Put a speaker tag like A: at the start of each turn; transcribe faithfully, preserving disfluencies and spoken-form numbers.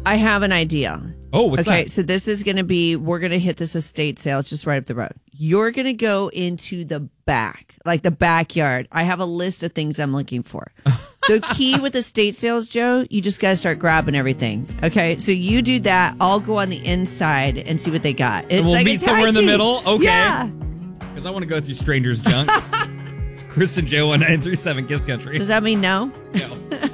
A: I have an idea.
B: Oh, what's
A: okay,
B: that?
A: so this is going to be, we're going to hit this estate sale. It's just right up the road. You're going to go into the back, like the backyard. I have a list of things I'm looking for. The key with estate sales, Joe, you just got to start grabbing everything. Okay, so you do that. I'll go on the inside and see what they got. It's
B: and we'll
A: like
B: meet somewhere in the middle? Okay.
A: Yeah.
B: Because I want to go through strangers' junk. It's Chris and Joe on nine three seven Kiss Country.
A: Does that mean no?
B: No.